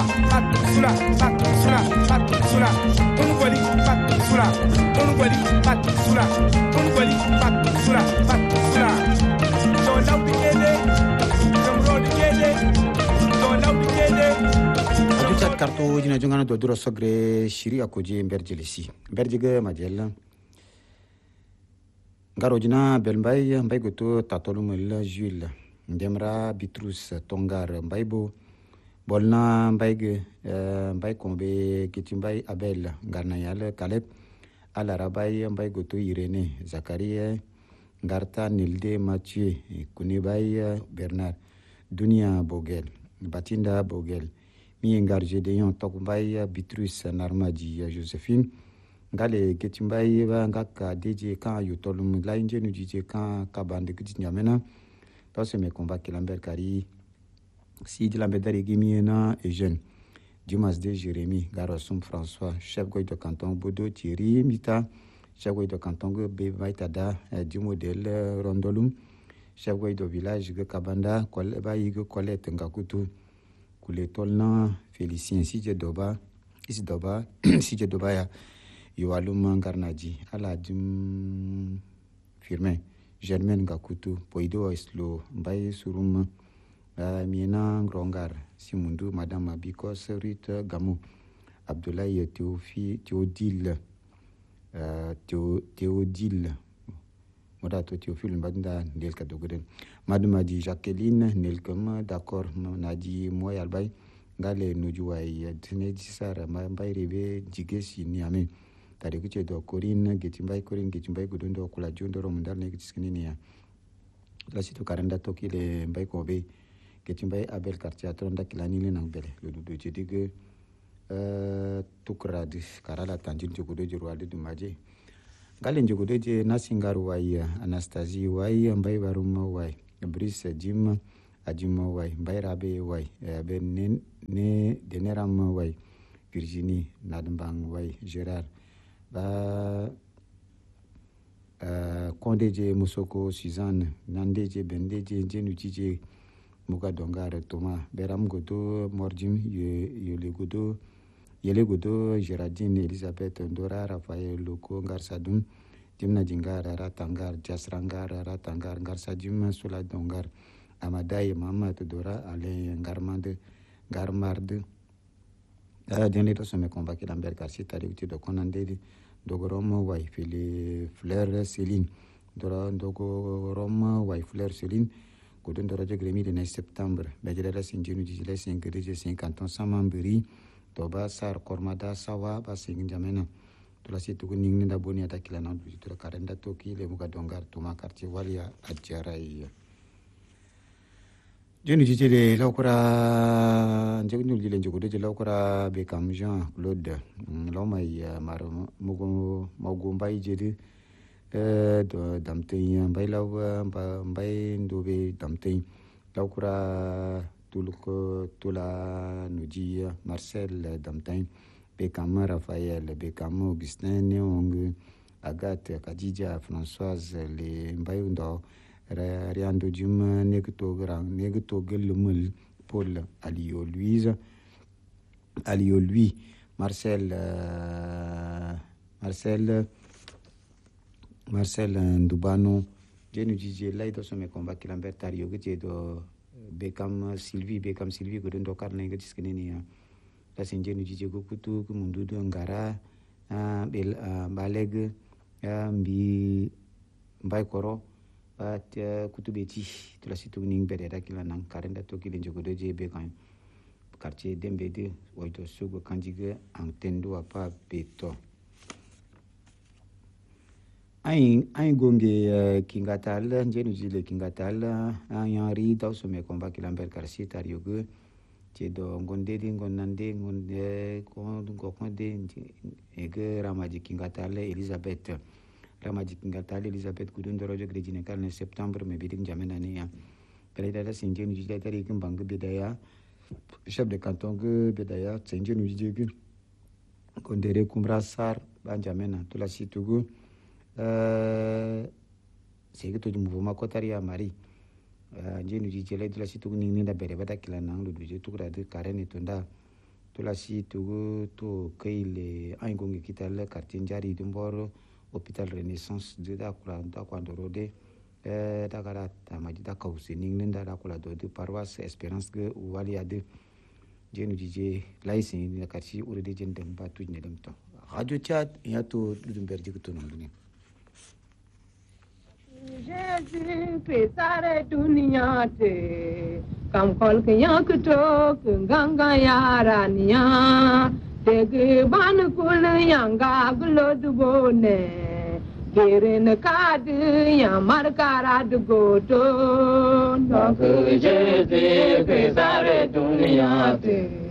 kartu jina jungana do duro sogre shiri akoje berjelisi berjege majel ngaro jina belmbay mbay goto tatolumel juil ndemra bitrus tongar mbaybo bolna mbayge mbay kombe kitimbay abel ngarna yal kaleb alara bay mbay goto irene zakaria ngarta nilde mathieu kunibay bernard dunia bogel batinda bogel mi ngar Gédéon Tokmbay Bitrus Narmadi Josephine ngale Ketimbay ba ngaka DJ kan yotolum la injenu DJ kan kabande kitinyamena to se me combat Kilambert Kari si de l'ambedari gimiena et jeune Dimas de Jérémy Garosum François chef goy de canton Bodo Thierry Mita chef goy de canton be Vaitada du modèle Rondolum chef goy de village ge Kabanda kol ba yige Colette ngakutu kule tolna Félicien Sidje Doba isi Doba Sidje Doba ya yoalum Garnaji ala dum firme Germaine Gakutu Poido Islo Mbaye Surum Miena Ngrongar Simundu Madame Abikos Rite Gamu Abdoulaye Théodile Modato Théophile Mbanda Nelka Dogoden Madame Adi Jacqueline Nelkam d'accord Nadi Moy Albay Ngale Nojuay Tneji Sara Mbay Rebe Jigesi Niame Tade Kuche do Corinne Getimbay Gudundo Kula Jondo Romundar Negiskininia La Sito Karanda Toki le Mbay Kobe Getimbay Abel Kartia Tonda Kilani Nambele le Dudu Jedige Tukrad Karala Tanjin Jogodo Jirwade Dumaje Galen jogodo je nasingar way Anastasie way mbay baruma way Brice Jim Adjuma way mbay rabe way ben ne deneram way Virginie Nadmbang way Gérard ba Kondeje Musoko Suzanne Nandeje Bendeje Jenutije Muga Dongar Thomas Beram Godo Morjim Yele Godo Géraldine Elisabeth Ndora Raphaël Loko Ngarsadum Dimna Jingar Ratangar Jasrangar Ratangar Ngarsadum Sola Dongar Amadai Mamat Dora Alain Garmard Dernier to me combat qui Lambert Garcia Tarikuti de Konandé Dogorom Way Fili Fleur Céline Dora Dogorom Way Fleur Céline Godon Dora de Grémy de septembre Bajara Sinjinu Jile 50 ans Samambiri Toba Sar Kormada Sawa Basing Jamena Tula situ kuning da boni ata kila na du tula karenda toki le muga dongar tuma quartier walia adjarai jeni jitele lokura njegnu jile njogodo je lokura Bekam Jean Claude lomay mar mugo magumbai jedi do damtey mbay law mbay ndobe damtey lokura Tula Nuji Marcel Damtain Bekam Raphaël Bekam Augustin Neong Agathe Kadija Françoise Le Mbayundo Riando Jum Negto Gelumul Paul Alio Louise Alio Louis Marcel Ndubano Jenu Jije Laido Some Combat Kilambert Tario Gedo Bekam Sylvie Godondo Karne Giskenenia La Sinjenu Jije Gokutu Mundudu Ngara Bel Baleg Mbi Mbay Koro Bat Kutubeti to la situning Bedera Kilanang Karenda Toki Lenjogodo Je Bekam quartier Dembede Oito Sugo Kanjiga Antendo Apa Beto Ain gonge kingatal njenu jile kingatal ayari daw some combat Kilambert Garcia Tariogo do ngonde ngonde konde ege Ramaji kingatal Elisabeth Gudundoro je grejine kalne septembre me bidik jamena ne ya peleda sinjenu jile tari kimbang bedaya chef de canton ge bedaya sinjenu jile kondere kumrasar banjamena to la situgo c'est que tout le mouvement Kotaria Marie njenu jijele de la situ ningi da bere bata kila nang du je tukra de karen etonda to la si to kaile aingongi kital quartier Njari Dumboro hôpital Renaissance de da kwando rode da kala tamadi da kause ningnda da kula do de paroisse Espérance que wali ade jenu dije laïsin ni quartier ure de jendem ba tujne dem to radio chat ya to dumberji to non Jésus fait sare dunia te kam kol kya kuto ganga yara niya dege ban kul yanga glo dubone girin kad ya markara dugoto donc Jésus fait sare dunia te